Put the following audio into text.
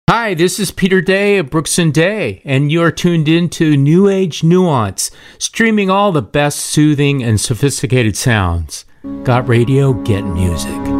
Hi, this is Peter Day of Brooks and Day, and you're tuned in to New Age Nuance, streaming all the best soothing and sophisticated sounds. Got radio, get music.